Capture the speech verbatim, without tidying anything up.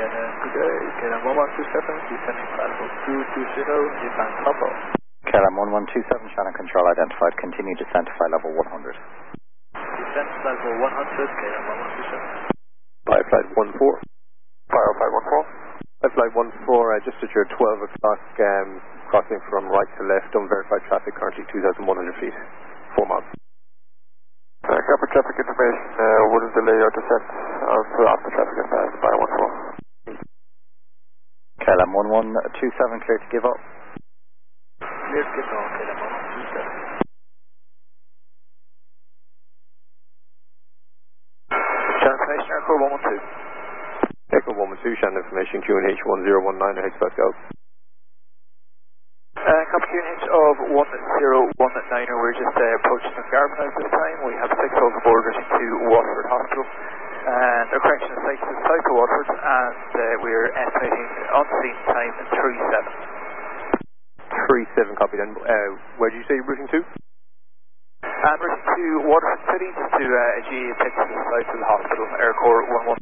Canada, good day, Canada one one two seven, descending flight level two two zero, descent Papa. K L M one one two seven, Shannon Control identified, continue descent to flight level one hundred. Descent to flight level one hundred, K L M one one two seven. Fire flight one four. Fire flight one four. Fire flight one four, uh, just at your twelve o'clock, um, crossing from right to left, unverified traffic, currently two thousand one hundred feet, four miles. Uh, copy traffic information, uh, would delay your descent of uh, after traffic advised by one four. K L M one one two seven, clear to give up. Clear to give up, K L M one one two seven. Shannon information, Aircore one one two. Echo one one two, Shannon information, Q N H one zero one nine, H South Go. Uh, copy Q N H of one zero one nine, we're just uh, approaching the Garmin at this time. We have six holes aboard rushing to Waterford Hospital. And our correction is site is south of Waterford, and uh, we're estimating on scene time three seven. three seven, copy then. Uh, where did you say you're routing to? And routing to Waterford City, just to uh, a G A pit to the south of the hospital, Aircore one one.